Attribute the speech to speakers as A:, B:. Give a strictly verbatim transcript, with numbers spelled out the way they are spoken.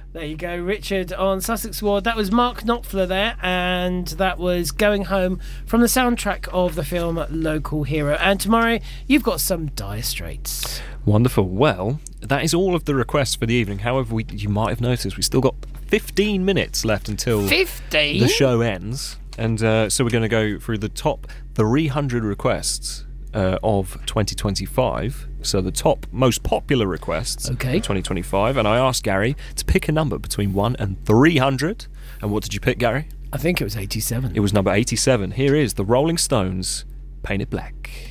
A: There you go, Richard on Sussex Ward. That was Mark Knopfler there, and that was Going Home from the soundtrack of the film Local Hero. And tomorrow, you've got some Dire Straits.
B: Wonderful. Well, that is all of the requests for the evening. However, we, you might have noticed we've still got fifteen minutes left until
A: fifteen?
B: the show ends. And uh, so we're going to go through the top three hundred requests uh, of twenty twenty-five. So the top most popular requests
A: okay.
B: of twenty twenty-five. And I asked Gary to pick a number between one and three hundred. And what did you pick, Gary?
A: I think it was eighty-seven.
B: It was number eighty-seven. Here is the Rolling Stones, Paint It Black.